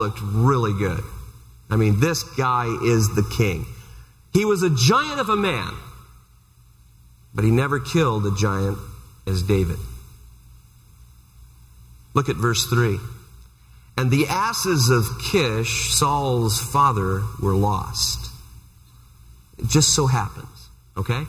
looked really good. I mean, this guy is the king. He was a giant of a man, but he never killed a giant as David. Look at verse 3. And the asses of Kish, Saul's father, were lost. It just so happens, okay?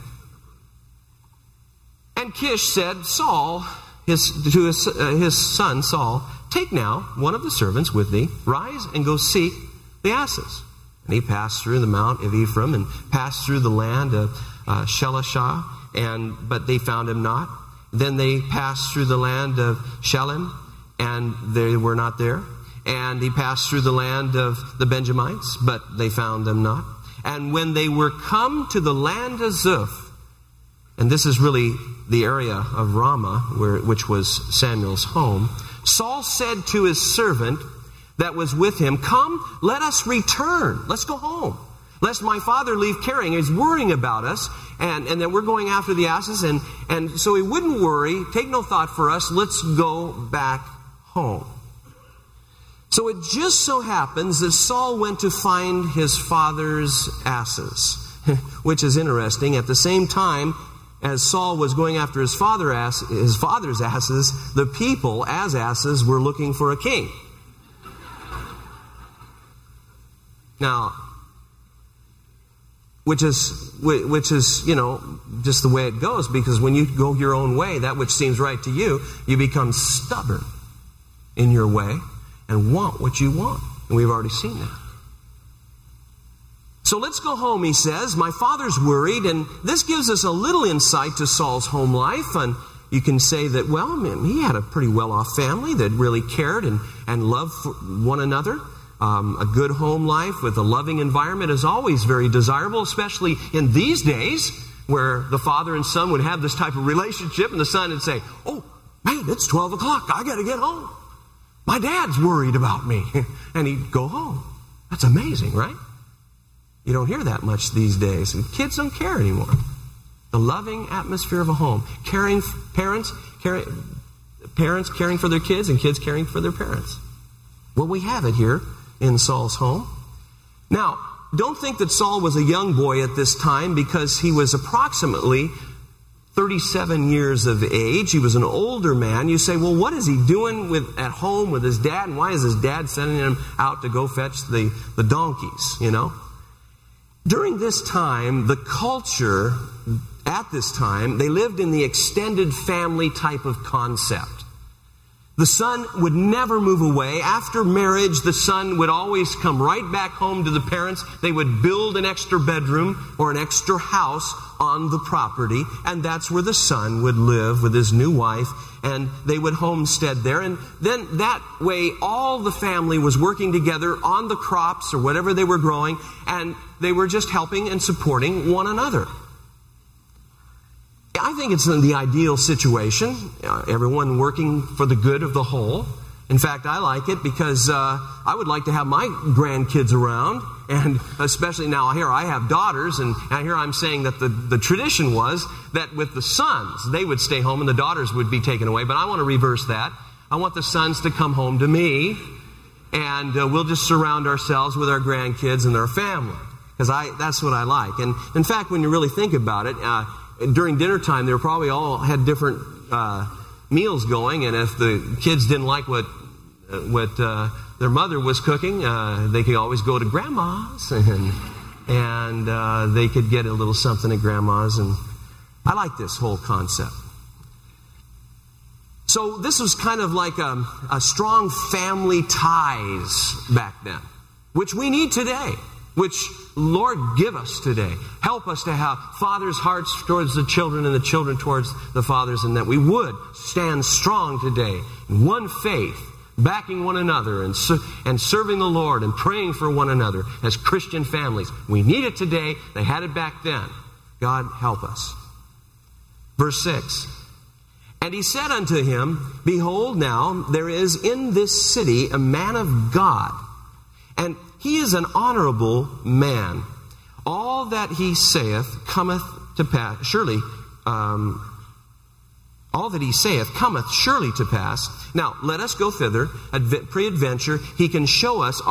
And Kish said, Saul, to his son Saul, take now one of the servants with thee, rise and go seek the asses. And he passed through the mount of Ephraim and passed through the land of Shelishah, but they found him not. Then they passed through the land of Shalem, and they were not there. And he passed through the land of the Benjamites, but they found them not. And when they were come to the land of Zuph, and this is really the area of Ramah, which was Samuel's home, Saul said to his servant that was with him, come, let us return. Let's go home. Lest my father leave carrying. He's worrying about us, and that we're going after the asses. And so he wouldn't worry, take no thought for us. Let's go back home. So it just so happens that Saul went to find his father's asses, which is interesting. At the same time as Saul was going after his father's asses, the people as asses were looking for a king. Now, which is, just the way it goes, because when you go your own way, that which seems right to you, you become stubborn in your way and want what you want. And we've already seen that. So let's go home, he says. My father's worried, and this gives us a little insight to Saul's home life. And you can say that, well, man, he had a pretty well-off family that really cared and loved one another. A good home life with a loving environment is always very desirable, especially in these days where the father and son would have this type of relationship, and the son would say, oh, man, it's 12 o'clock. I got to get home. My dad's worried about me. And he'd go home. That's amazing, right? You don't hear that much these days. And kids don't care anymore. The loving atmosphere of a home. Parents caring for their kids, and kids caring for their parents. Well, we have it here in Saul's home. Now, don't think that Saul was a young boy at this time, because he was approximately 37 years of age. He was an older man. You say, well, what is he doing at home with his dad? And why is his dad sending him out to go fetch the donkeys, During this time, the culture at this time, they lived in the extended family type of concept. The son would never move away. After marriage, the son would always come right back home to the parents. They would build an extra bedroom or an extra house on the property, and that's where the son would live with his new wife, and they would homestead there. And then that way, all the family was working together on the crops or whatever they were growing, and they were just helping and supporting one another. I think it's the ideal situation, everyone working for the good of the whole. In fact, I like it because I would like to have my grandkids around, and especially now here I have daughters, and here I'm saying that the tradition was that with the sons, they would stay home and the daughters would be taken away, but I want to reverse that. I want the sons to come home to me, and we'll just surround ourselves with our grandkids and their family, because that's what I like. And in fact, when you really think about it, during dinner time, they probably all had different meals going, and if the kids didn't like what their mother was cooking, they could always go to grandma's, and they could get a little something at grandma's. And I like this whole concept. So this was kind of like a strong family ties back then, which we need today. Which, Lord, give us today. Help us to have fathers' hearts towards the children and the children towards the fathers, and that we would stand strong today in one faith, backing one another and serving the Lord and praying for one another as Christian families. We need it today. They had it back then. God, help us. Verse 6. And he said unto him, behold, now there is in this city a man of God, and he is an honorable man. All that he saith cometh to pass. Surely, all all that he saith cometh surely to pass. Now, let us go thither, peradventure he can show us